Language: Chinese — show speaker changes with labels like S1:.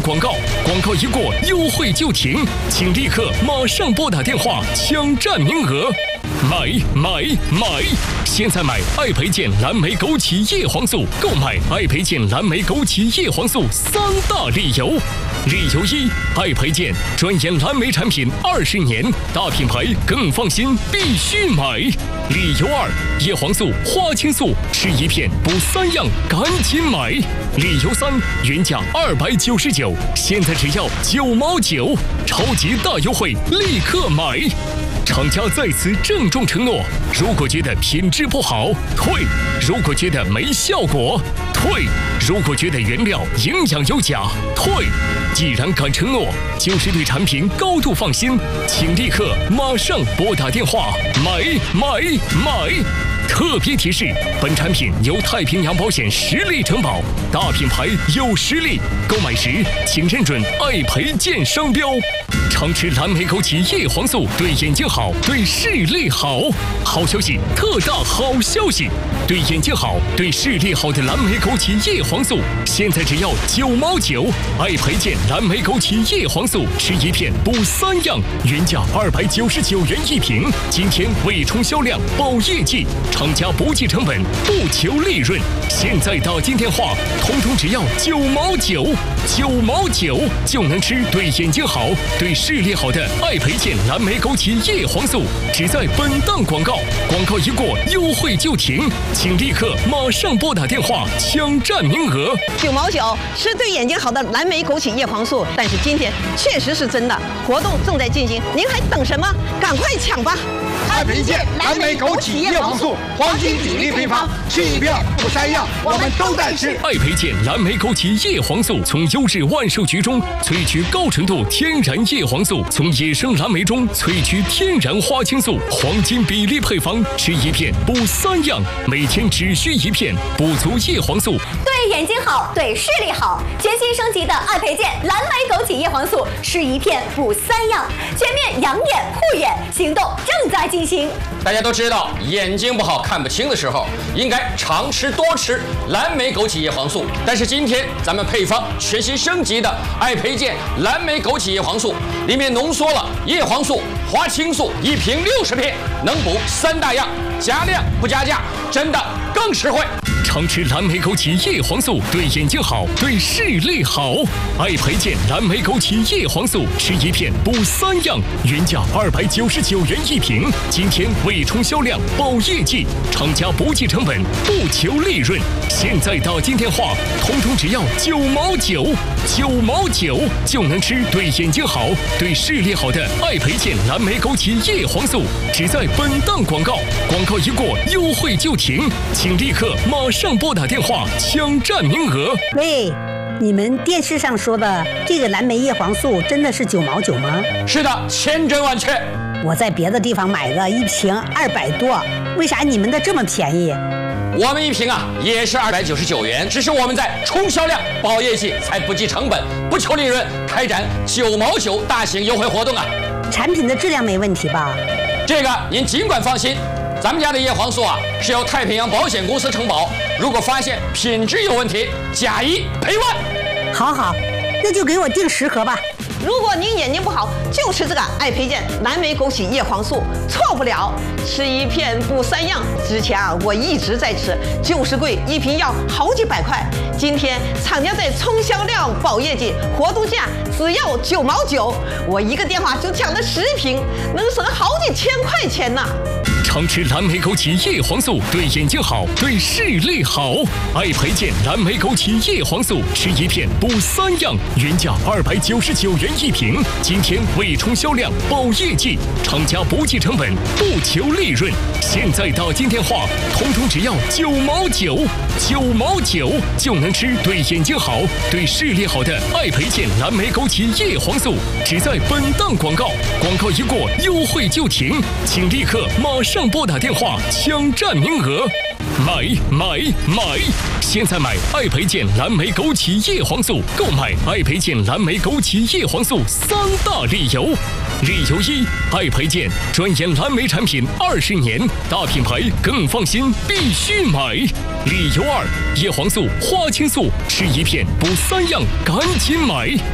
S1: 广告，广告一过，优惠就停，请立刻马上拨打电话抢占名额。买！现在买爱培健蓝莓枸杞叶黄素，购买爱培健蓝莓枸杞叶黄素3大理由。理由1：爱培健专研蓝莓产品20年，大品牌更放心，必须买。理由2：叶黄素、花青素吃一片补3样，赶紧买。理由3：原价299，现在只要9毛9，超级大优惠，立刻买！厂家在此郑重承诺：如果觉得品质不好，退；如果觉得没效果，退；如果觉得原料营养有假，退。既然敢承诺，就是对产品高度放心，请立刻马上拨打电话买！特别提示：本产品由太平洋保险实力承保，大品牌有实力，购买时请认准爱培健商标。常吃蓝莓枸杞叶黄素对眼睛好，对视力好。好消息，特大好消息！对眼睛好，对视力好的蓝莓枸杞叶黄素，现在只要9毛9。爱培健蓝莓枸杞叶黄素吃一片补3样，原价299元一瓶，今天为冲销量保业绩，厂家不计成本，不求利润。现在打进电话，统统只要9毛9，9毛9就能吃对眼睛好，对视力好的爱培健蓝莓枸杞叶黄素。只在本档广告，广告一过，优惠就停，请立刻马上拨打电话抢占名额。
S2: 9毛9吃对眼睛好的蓝莓枸杞叶黄素，但是今天确实是真的，活动正在进行，您还等什么？赶快抢吧！
S3: 爱培健蓝莓枸杞叶黄素，黄金比例配方，吃一片补3样，我们都在吃。
S1: 爱培健蓝莓枸杞叶黄素从优质万寿菊中萃取高纯度天然叶黄素，从野生蓝莓中萃取天然花青素，黄金比例配方，吃一片补3样，每天只需一片，补足叶黄素，
S4: 对眼睛好，对视力好。全新升级的爱培健蓝莓枸杞叶黄素，吃一片补3样，全面养眼护眼，行动正在进行。
S5: 大家都知道，眼睛不好看不清的时候，应该常吃多吃蓝莓枸杞叶黄素。但是今天咱们配方全新升级的爱培健蓝莓枸杞叶黄素，里面浓缩了叶黄素、花青素，一瓶60片，能补3大样，加量不加价，真的更实惠。
S1: 常吃蓝莓枸杞叶黄素对眼睛好，对视力好。爱培健蓝莓枸杞叶黄素吃一片补3样，原价299元一瓶，今天为冲销量保业绩，厂家不计成本，不求利润。现在打进电话，统统只要9毛9，9毛9就能吃对眼睛好，对视力好的爱培健蓝莓枸杞叶黄素。只在本档广告，广告一过，优惠就停，请立刻马上拨打电话抢占名额。
S6: 喂，你们电视上说的这个蓝莓叶黄素真的是9毛9吗？
S5: 是的，千真万确。
S6: 我在别的地方买的一瓶200多，为啥你们的这么便宜？
S5: 我们一瓶也是299元，只是我们在冲销量保业绩，才不计成本，不求利润，开展9毛9大型优惠活动啊！
S6: 产品的质量没问题吧？
S5: 这个您尽管放心。咱们家的叶黄素是由太平洋保险公司承保，如果发现品质有问题，假1赔1万。
S6: 好，那就给我订10盒吧。
S2: 如果您眼睛不好，就吃这个爱培健蓝莓枸杞叶黄素，错不了。吃一片补3样，之前我一直在吃，就是贵，一瓶要好几百块。今天厂家在冲销量保业绩，活动价只要9毛9，我一个电话就抢了10瓶，能省好几千块钱呢。
S1: 常吃蓝莓枸杞叶黄素对眼睛好，对视力好。爱培健蓝莓枸杞叶黄素吃一片补3样，原价299元一瓶，今天为冲销量保业绩，厂家不计成本，不求利润。现在打进电话，统统只要9毛9，9毛9就能吃对眼睛好，对视力好的爱培健蓝莓枸杞叶黄素。只在本档广告，广告一过，优惠就停，请立刻马上拨打电话抢占名额。买！现在买爱培健蓝莓枸杞叶黄素，购买爱培健蓝莓枸杞叶黄素3大理由。理由1：爱培健专研蓝莓产品20年，大品牌更放心，必须买。理由2：叶黄素、花青素吃一片补3样，赶紧买。